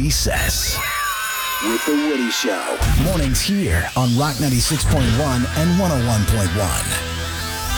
Recess with The Woody Show. Mornings here on Rock 96.1 and 101.1.